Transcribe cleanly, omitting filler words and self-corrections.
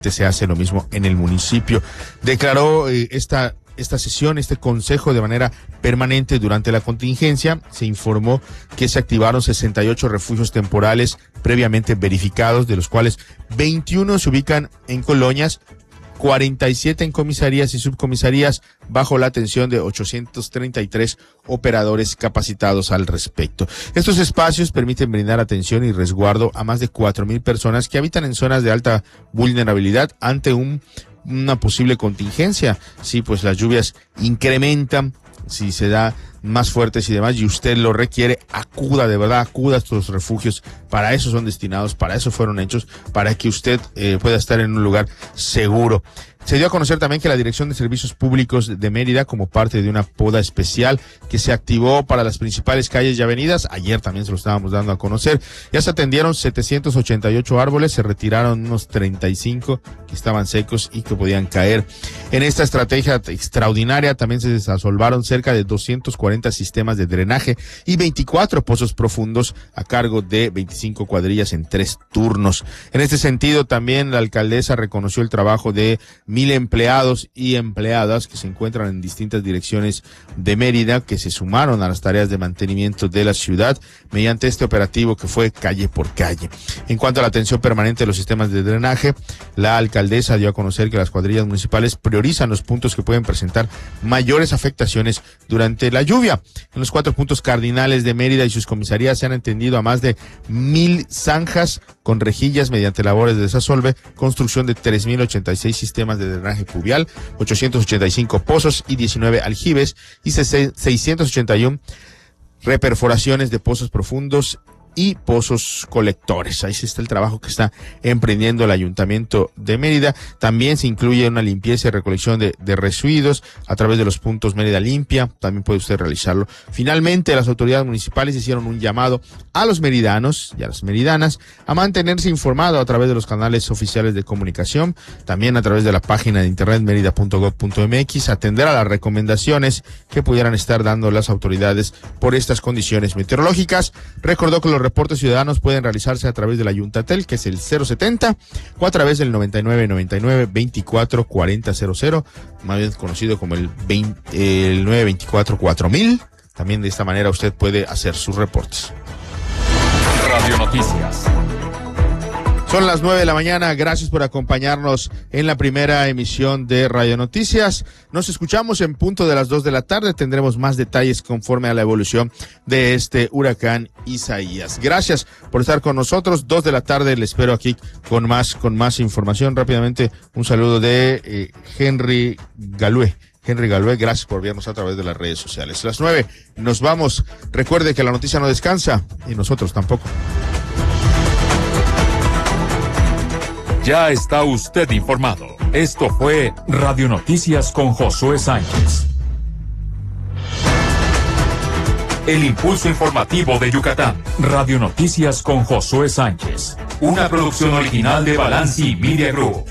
se hace lo mismo en el municipio. Declaró esta sesión, este consejo de manera permanente durante la contingencia. Se informó que se activaron 68 refugios temporales previamente verificados, de los cuales 21 se ubican en colonias, 47 en comisarías y subcomisarías, bajo la atención de 833 operadores capacitados al respecto. Estos espacios permiten brindar atención y resguardo a más de 4,000 personas que habitan en zonas de alta vulnerabilidad ante una posible contingencia. Sí, pues las lluvias incrementan, si se da más fuertes y demás, y usted lo requiere, acuda a estos refugios. Para eso son destinados, para eso fueron hechos, para que usted pueda estar en un lugar seguro. Se dio a conocer también que la Dirección de Servicios Públicos de Mérida, como parte de una poda especial que se activó para las principales calles y avenidas, ayer también se lo estábamos dando a conocer, ya se atendieron 788 árboles, se retiraron unos 35 que estaban secos y que podían caer. En esta estrategia extraordinaria también se desasolvaron cerca de 240 sistemas de drenaje y 24 pozos profundos a cargo de 25 cuadrillas en 3 turnos. En este sentido, también la alcaldesa reconoció el trabajo de 1,000 empleados y empleadas que se encuentran en distintas direcciones de Mérida, que se sumaron a las tareas de mantenimiento de la ciudad mediante este operativo que fue calle por calle. En cuanto a la atención permanente de los sistemas de drenaje, la alcaldesa dio a conocer que las cuadrillas municipales priorizan los puntos que pueden presentar mayores afectaciones durante la lluvia. En los 4 puntos cardinales de Mérida y sus comisarías se han atendido a más de 1,000 zanjas con rejillas mediante labores de desasolve, construcción de 3,086 sistemas de drenaje pluvial, 885 pozos y 19 aljibes y 681 reperforaciones de pozos profundos y pozos colectores. Ahí está el trabajo que está emprendiendo el Ayuntamiento de Mérida. También se incluye una limpieza y recolección de residuos a través de los puntos Mérida Limpia. También puede usted realizarlo. Finalmente, las autoridades municipales hicieron un llamado a los meridanos y a las meridanas a mantenerse informados a través de los canales oficiales de comunicación, también a través de la página de internet merida.gov.mx, atender a las recomendaciones que pudieran estar dando las autoridades por estas condiciones meteorológicas. Recordó que los reportes ciudadanos pueden realizarse a través del Ayuntatel, que es el 070, o a través del 9999-244000, más bien conocido como el 924-4000. También de esta manera usted puede hacer sus reportes. Radio Noticias. Son las 9 de la mañana, gracias por acompañarnos en la primera emisión de Radio Noticias. Nos escuchamos en punto de las 2 de la tarde, tendremos más detalles conforme a la evolución de este huracán Isaías. Gracias por estar con nosotros, 2 de la tarde, le espero aquí con más información. Rápidamente, un saludo de Henry Galué. Gracias por vernos a través de las redes sociales. Las 9, nos vamos. Recuerde que la noticia no descansa y nosotros tampoco. Ya está usted informado. Esto fue Radio Noticias con Josué Sánchez. El impulso informativo de Yucatán. Radio Noticias con Josué Sánchez. Una producción original de Balanci Media Group.